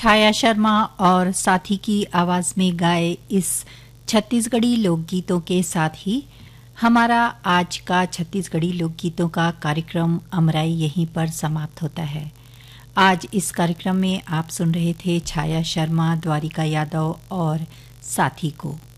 छाया शर्मा और साथी की आवाज में गाए इस छत्तीसगढ़ी लोकगीतों के साथ ही हमारा आज का छत्तीसगढ़ी लोकगीतों का कार्यक्रम अमराई यहीं पर समाप्त होता है। आज इस कार्यक्रम में आप सुन रहे थे छाया शर्मा, द्वारिका यादव और साथी को।